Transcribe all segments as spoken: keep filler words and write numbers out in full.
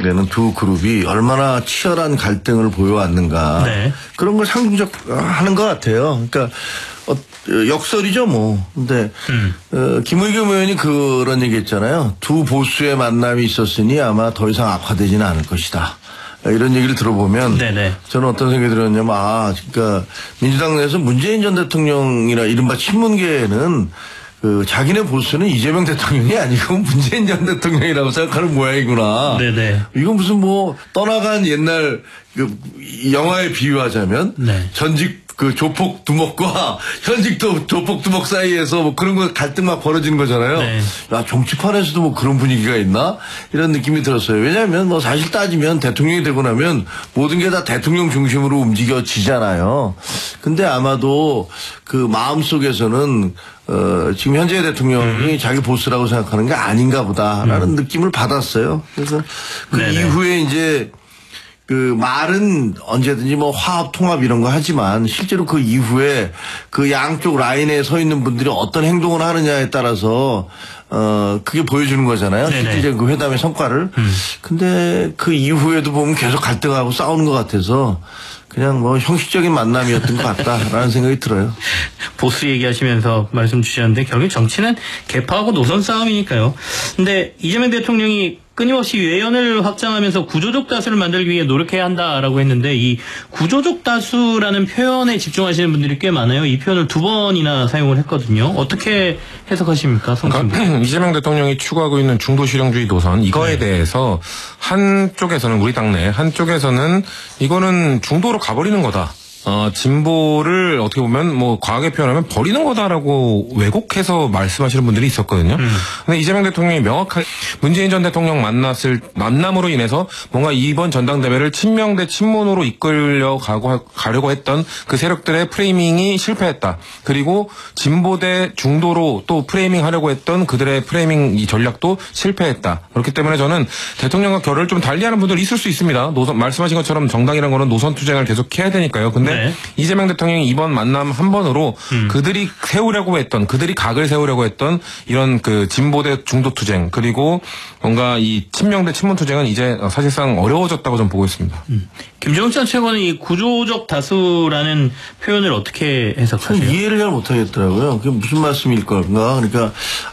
되는 두 그룹이 얼마나 치열한 갈등을 보여왔는가. 네. 그런 걸 상징적하는 것 같아요. 그러니까 어, 역설이죠 뭐. 근데 음. 어, 김의겸 의원이 그런 얘기했잖아요. 두 보수의 만남이 있었으니 아마 더 이상 악화되지는 않을 것이다. 이런 얘기를 들어보면 네네. 저는 어떤 생각이 들었냐면 아, 그러니까 민주당 내에서 문재인 전 대통령이나 이른바 친문계에는 그 자기네 보수는 이재명 대통령이 아니고 문재인 전 대통령이라고 생각하는 모양이구나. 네네. 이건 무슨 뭐 떠나간 옛날 그 영화에 비유하자면 네. 전직 그 조폭 두목과 현직 조폭 두목 사이에서 뭐 그런 거 갈등 막 벌어지는 거잖아요. 네. 야, 정치판에서도 뭐 그런 분위기가 있나? 이런 느낌이 들었어요. 왜냐하면 뭐 사실 따지면 대통령이 되고 나면 모든 게 다 대통령 중심으로 움직여지잖아요. 근데 아마도 그 마음속에서는 어, 지금 현재 대통령이 음. 자기 보스라고 생각하는 게 아닌가 보다라는 음. 느낌을 받았어요. 그래서 그 네네. 이후에 이제 그 말은 언제든지 뭐 화합 통합 이런 거 하지만 실제로 그 이후에 그 양쪽 라인에 서 있는 분들이 어떤 행동을 하느냐에 따라서 어 그게 보여주는 거잖아요. 실제 그 회담의 성과를. 음. 근데 그 이후에도 보면 계속 갈등하고 싸우는 것 같아서 그냥 뭐 형식적인 만남이었던 것 같다라는 생각이 들어요. 보수 얘기하시면서 말씀 주셨는데 결국 정치는 계파하고 노선 싸움이니까요. 근데 이재명 대통령이 끊임없이 외연을 확장하면서 구조적 다수를 만들기 위해 노력해야 한다라고 했는데 이 구조적 다수라는 표현에 집중하시는 분들이 꽤 많아요. 이 표현을 두 번이나 사용을 했거든요. 어떻게 해석하십니까? 그러니까 이재명 대통령이 추구하고 있는 중도실용주의 노선 이거에 네. 대해서 한쪽에서는 우리 당내 한쪽에서는 이거는 중도로 가버리는 거다. 어, 진보를 어떻게 보면 뭐 과하게 표현하면 버리는 거다라고 왜곡해서 말씀하시는 분들이 있었거든요. 음. 근데 이재명 대통령이 명확하게 문재인 전 대통령 만났을 만남으로 인해서 뭔가 이번 전당대회를 친명 대 친문으로 이끌려 가고 가려고 했던 그 세력들의 프레이밍이 실패했다. 그리고 진보 대 중도로 또 프레이밍 하려고 했던 그들의 프레이밍 이 전략도 실패했다. 그렇기 때문에 저는 대통령과 결을 좀 달리하는 분들 있을 수 있습니다. 노선 말씀하신 것처럼 정당이라는 거는 노선 투쟁을 계속 해야 되니까요. 근데 네. 이재명 대통령이 이번 만남 한 번으로 음. 그들이 세우려고 했던 그들이 각을 세우려고 했던 이런 그 진보 대 중도 투쟁 그리고 뭔가 이 친명 대 친문 투쟁은 이제 사실상 어려워졌다고 좀 보고 있습니다. 음. 김정찬 최고는 이 구조적 다수라는 표현을 어떻게 해석하세요? 이해를 잘 못하겠더라고요. 그게 무슨 말씀일 건가? 그러니까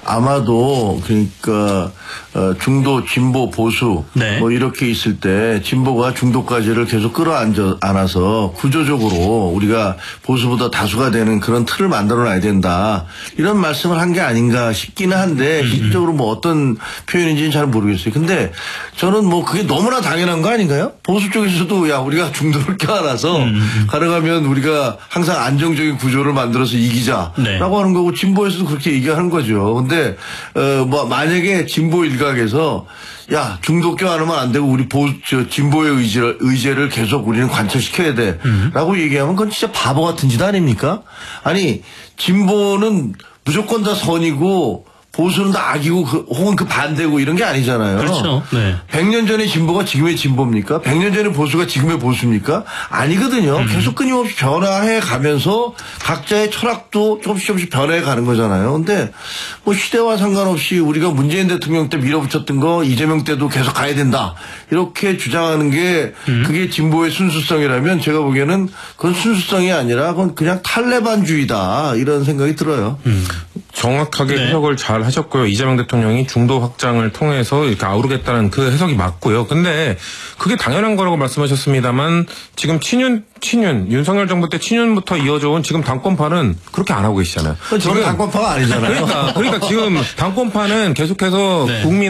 아마도 그러니까 중도, 진보, 보수 네. 뭐 이렇게 있을 때 진보가 중도까지를 계속 끌어안아 안아서 구조적으로 우리가 보수보다 다수가 되는 그런 틀을 만들어놔야 된다. 이런 말씀을 한 게 아닌가 싶기는 한데 음. 실질적으로 뭐 어떤 표현인지는 잘 모르겠어요. 근데 저는 뭐 그게 너무나 당연한 거 아닌가요? 보수 쪽에서도 야 우리가 중도를 껴안아서 음. 가능하면 우리가 항상 안정적인 구조를 만들어서 이기자라고 네. 하는 거고 진보에서도 그렇게 얘기하는 거죠. 근데 어 뭐 만약에 진보 일각에서 야 중도 껴안으면 안 되고 우리 보 저 진보의 의지를 의제를 계속 우리는 관철시켜야 돼라고 음. 얘기하면 그건 진짜 바보 같은 짓 아닙니까? 아니 진보는 무조건 다 선이고 보수는 다 악이고 그, 혹은 그 반대고 이런 게 아니잖아요. 그렇죠. 네. 백 년 전의 진보가 지금의 진보입니까? 백 년 전의 보수가 지금의 보수입니까? 아니거든요. 음. 계속 끊임없이 변화해 가면서 각자의 철학도 조금씩 조금씩 변해 가는 거잖아요. 근데 뭐 시대와 상관없이 우리가 문재인 대통령 때 밀어붙였던 거 이재명 때도 계속 가야 된다. 이렇게 주장하는 게 음. 그게 진보의 순수성이라면 제가 보기에는 그건 순수성이 아니라 그건 그냥 탈레반주의다. 이런 생각이 들어요. 음. 정확하게 네. 해석을 잘 하셨고요. 이재명 대통령이 중도 확장을 통해서 이렇게 아우르겠다는 그 해석이 맞고요. 근데 그게 당연한 거라고 말씀하셨습니다만 지금 친윤, 친윤, 윤석열 정부 때 친윤부터 이어져 온 지금 당권파는 그렇게 안 하고 계시잖아요. 지금 당권파가 아니잖아요. 그러니까, 그러니까 지금 당권파는 계속해서 네. 국민